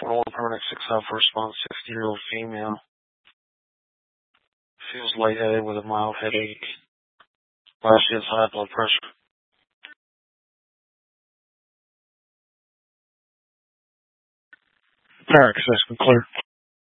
1 paramedic 6 out for response, 60-year-old female. Feels lightheaded with a mild headache. While she has high blood pressure. Paramedic 6, clear.